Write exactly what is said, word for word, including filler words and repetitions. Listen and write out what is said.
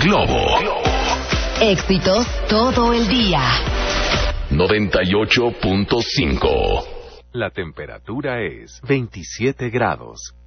Globo. Éxitos todo el día. noventa y ocho punto cinco. La temperatura es veintisiete grados.